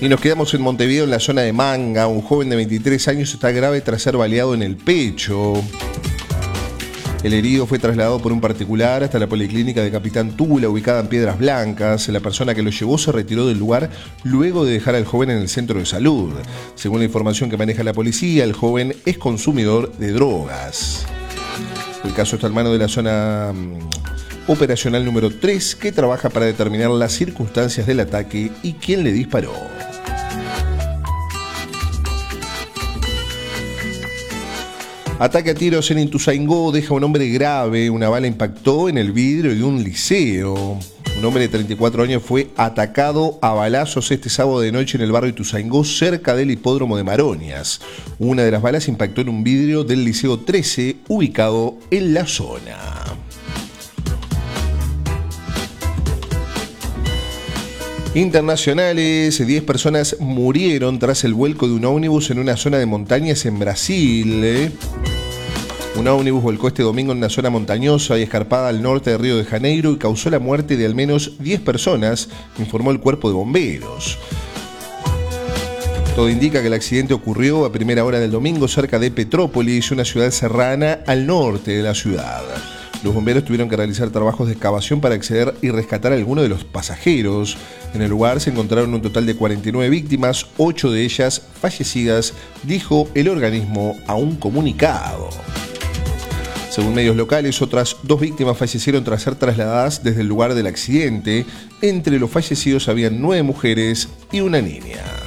Y nos quedamos en Montevideo, en la zona de Manga. Un joven de 23 años está grave tras ser baleado en el pecho. El herido fue trasladado por un particular hasta la policlínica de Capitán Tula, ubicada en Piedras Blancas. La persona que lo llevó se retiró del lugar luego de dejar al joven en el centro de salud. Según la información que maneja la policía, el joven es consumidor de drogas. El caso está en manos de la zona operacional número 3, que trabaja para determinar las circunstancias del ataque y quién le disparó. Ataque a tiros en Ituzaingó deja a un hombre grave. Una bala impactó en el vidrio de un liceo. Un hombre de 34 años fue atacado a balazos este sábado de noche en el barrio Ituzaingó, cerca del hipódromo de Maroñas. Una de las balas impactó en un vidrio del Liceo 13, ubicado en la zona. Internacionales, 10 personas murieron tras el vuelco de un ómnibus en una zona de montañas en Brasil. Un ómnibus volcó este domingo en una zona montañosa y escarpada al norte de Río de Janeiro y causó la muerte de al menos 10 personas, informó el cuerpo de bomberos. Todo indica que el accidente ocurrió a primera hora del domingo cerca de Petrópolis, una ciudad serrana al norte de la ciudad. Los bomberos tuvieron que realizar trabajos de excavación para acceder y rescatar a algunos de los pasajeros. En el lugar se encontraron un total de 49 víctimas, 8 de ellas fallecidas, dijo el organismo a un comunicado. Según medios locales, otras 2 víctimas fallecieron tras ser trasladadas desde el lugar del accidente. Entre los fallecidos habían 9 mujeres y una niña.